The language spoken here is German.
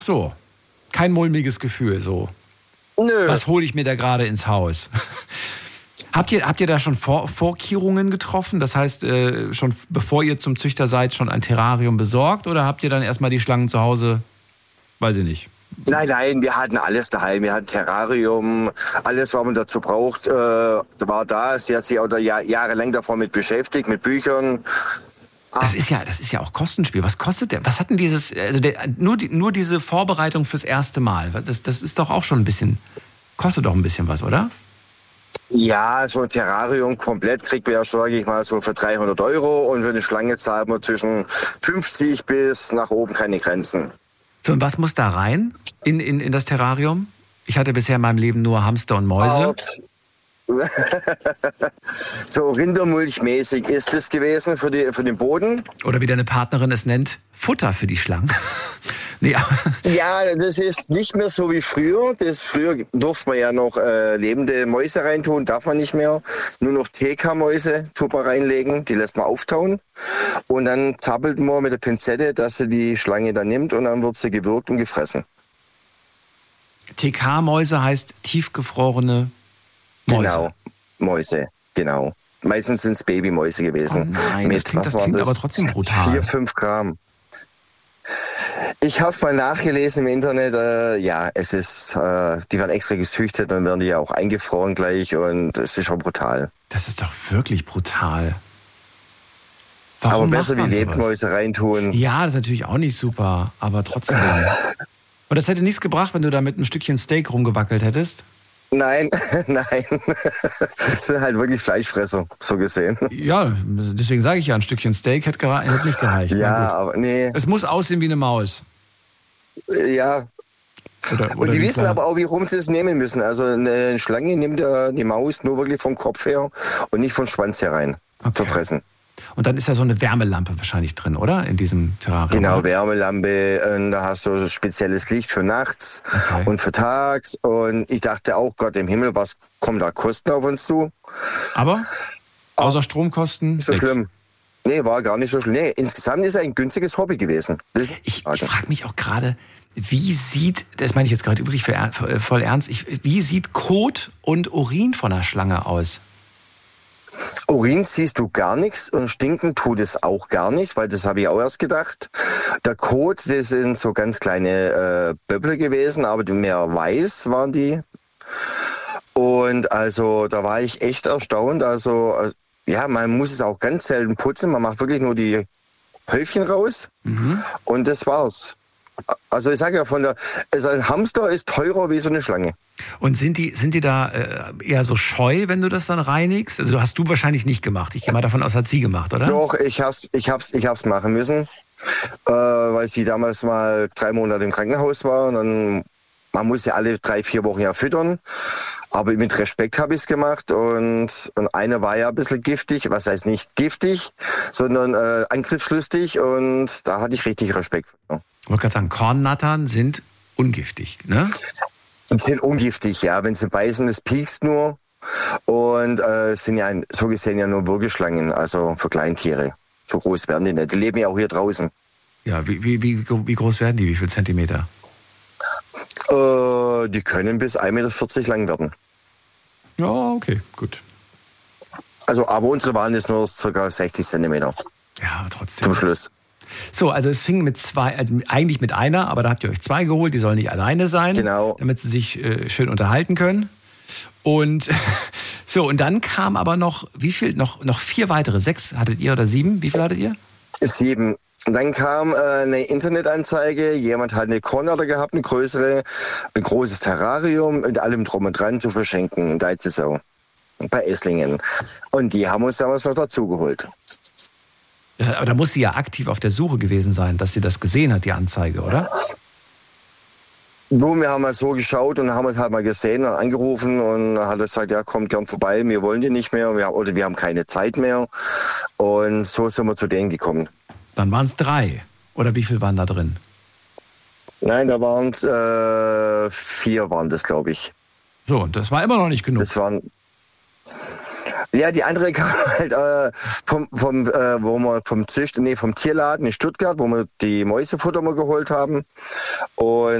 So, kein mulmiges Gefühl, so. Nö. Was hole ich mir da gerade ins Haus? Habt ihr da schon Vorkehrungen getroffen? Das heißt, schon bevor ihr zum Züchter seid, schon ein Terrarium besorgt? Oder habt ihr dann erstmal die Schlangen zu Hause? Weiß ich nicht. Nein, wir hatten alles daheim. Wir hatten Terrarium, alles, was man dazu braucht, war da. Sie hat sich auch da jahrelang davor mit beschäftigt, mit Büchern. Das ist ja auch Kostenspiel. Was kostet der? Was hat denn dieses, also nur diese Vorbereitung fürs erste Mal? Das ist doch auch schon ein bisschen, kostet doch ein bisschen was, oder? Ja, so ein Terrarium komplett kriegt man ja schon, sage ich mal, so für 300 € und für eine Schlange zahlt man zwischen 50 bis nach oben keine Grenzen. So, und was muss da rein in das Terrarium? Ich hatte bisher in meinem Leben nur Hamster und Mäuse. So Rindermulchmäßig ist es gewesen für den Boden. Oder wie deine Partnerin es nennt, Futter für die Schlangen. Nee. Ja, das ist nicht mehr so wie früher. Früher durfte man ja noch lebende Mäuse reintun, darf man nicht mehr. Nur noch TK-Mäuse tut man reinlegen, die lässt man auftauen. Und dann zappelt man mit der Pinzette, dass sie die Schlange dann nimmt und dann wird sie gewürgt und gefressen. TK-Mäuse heißt tiefgefrorene Mäuse. Genau, Mäuse, genau. Meistens sind es Babymäuse gewesen. Oh nein, das klingt aber trotzdem brutal. 4-5 Gramm. Ich habe mal nachgelesen im Internet, es ist, die werden extra gezüchtet und werden die ja auch eingefroren gleich und es ist schon brutal. Das ist doch wirklich brutal. Warum aber besser wie Lebendmäuse reintun. Ja, das ist natürlich auch nicht super, aber trotzdem. Und das hätte nichts gebracht, wenn du da mit einem Stückchen Steak rumgewackelt hättest? Nein. Das sind halt wirklich Fleischfresser, so gesehen. Ja, deswegen sage ich ja, ein Stückchen Steak hätte nicht gereicht. Ja, aber nee. Es muss aussehen wie eine Maus. Ja. Und die wissen aber auch, wie rum sie es nehmen müssen. Also eine Schlange nimmt ja die Maus nur wirklich vom Kopf her und nicht vom Schwanz herein verfressen. Und dann ist ja so eine Wärmelampe wahrscheinlich drin, oder? In diesem Terrarium. Genau, oder? Wärmelampe. Und da hast du spezielles Licht für nachts und für tags. Und ich dachte auch, Gott im Himmel, was kommen da Kosten auf uns zu? Aber außer Stromkosten? So schlimm. Nee, war gar nicht so schlimm. Nee, insgesamt ist es ein günstiges Hobby gewesen. Ich frage mich auch gerade, das meine ich jetzt gerade wirklich voll ernst, wie sieht Kot und Urin von einer Schlange aus? Urin siehst du gar nichts und stinken tut es auch gar nicht, weil das habe ich auch erst gedacht. Der Kot, das sind so ganz kleine Böppel gewesen, aber mehr weiß waren die. Und also da war ich echt erstaunt. Also ja, man muss es auch ganz selten putzen. Man macht wirklich nur die Häufchen raus und das war's. Also ich sage ja, ein Hamster ist teurer wie so eine Schlange. Und sind die da eher so scheu, wenn du das dann reinigst? Also hast du wahrscheinlich nicht gemacht. Ich gehe mal davon aus, hat sie gemacht, oder? Doch, ich hab's machen müssen, weil sie damals mal 3 Monate im Krankenhaus war. Und dann, man muss ja alle 3-4 Wochen ja füttern. Aber mit Respekt habe ich es gemacht. Und einer war ja ein bisschen giftig. Was heißt nicht giftig, sondern angriffslustig. Und da hatte ich richtig Respekt vor. Ich wollte gerade sagen, Kornnattern sind ungiftig, ne? Die sind ungiftig, ja. Wenn sie beißen, das piekst nur. Und sind ja so gesehen ja nur Würgeschlangen, also für Kleintiere. So groß werden die nicht. Die leben ja auch hier draußen. Ja, wie groß werden die? Wie viel Zentimeter? Die können bis 1,40 Meter lang werden. Ja, okay, gut. Also, aber unsere waren jetzt nur ca. 60 Zentimeter. Ja, aber trotzdem. Zum Schluss. So, also es fing mit 2, also eigentlich mit einer, aber da habt ihr euch 2 geholt, die sollen nicht alleine sein, genau, damit sie sich schön unterhalten können. Und so, und dann kam aber noch, wie viel? Noch 4 weitere, 6 hattet ihr oder 7? Wie viel hattet ihr? 7. Und dann kam eine Internetanzeige, jemand hat eine Kornatter gehabt, eine größere, ein großes Terrarium mit allem drum und dran zu verschenken in Deizelsau, bei Esslingen. Und die haben uns damals noch dazugeholt. Aber da muss sie ja aktiv auf der Suche gewesen sein, dass sie das gesehen hat, die Anzeige, oder? Nun, wir haben mal so geschaut und haben es halt mal gesehen und angerufen und hat gesagt, ja, kommt gern vorbei, wir wollen die nicht mehr oder wir haben keine Zeit mehr. Und so sind wir zu denen gekommen. Dann waren es 3. Oder wie viel waren da drin? Nein, da waren es 4 waren das, glaube ich. So, und das war immer noch nicht genug. Das waren... Ja, die andere kam halt vom Tierladen in Stuttgart, wo wir die Mäusefutter mal geholt haben. Und